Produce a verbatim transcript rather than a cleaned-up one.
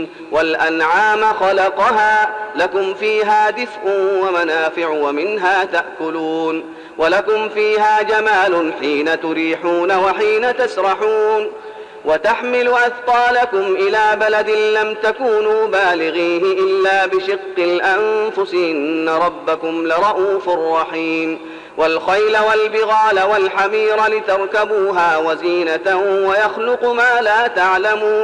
والأنعام خلقها لكم فيها دفء ومنافع ومنها تأكلون ولكم فيها جمال حين تريحون وحين تسرحون وتحمل أثقالكم إلى بلد لم تكونوا بالغيه إلا بشق الأنفس إن ربكم لرؤوف رحيم والخيل والبغال والحمير لتركبوها وزينة ويخلق ما لا تعلمون